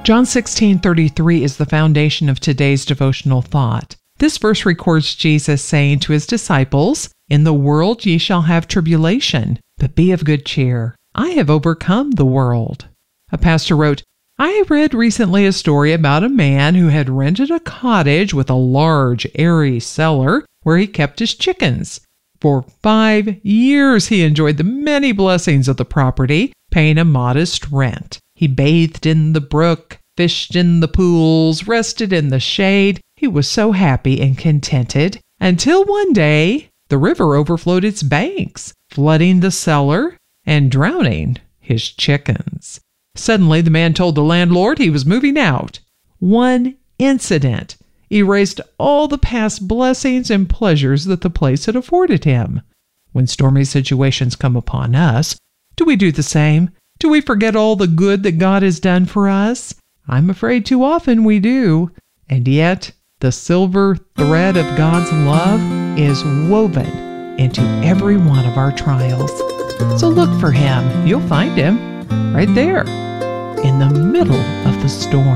John 16:33 is the foundation of today's devotional thought. This verse records Jesus saying to his disciples, "In the world ye shall have tribulation, but be of good cheer. I have overcome the world." A pastor wrote, "I read recently a story about a man who had rented a cottage with a large, airy cellar where he kept his chickens. For 5 years he enjoyed the many blessings of the property, paying a modest rent. He bathed in the brook, fished in the pools, rested in the shade. He was so happy and contented until one day the river overflowed its banks, flooding the cellar and drowning his chickens. Suddenly the man told the landlord he was moving out. One incident erased all the past blessings and pleasures that the place had afforded him. When stormy situations come upon us, do we do the same? Do we forget all the good that God has done for us? I'm afraid too often we do. And yet, the silver thread of God's love is woven into every one of our trials. So look for Him. You'll find Him right there in the middle of the storm.